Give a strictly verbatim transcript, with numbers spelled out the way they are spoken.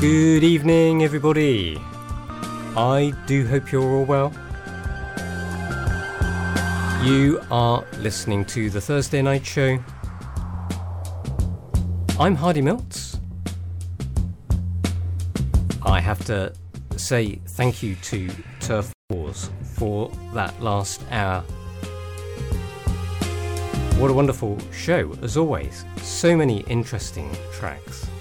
Good evening, everybody. I do hope you're all well. You are listening to the Thursday Night Show. I'm Hardy Milts. I have to say thank you to Turf Wars for that last hour. What a wonderful show, as always. So many interesting tracks.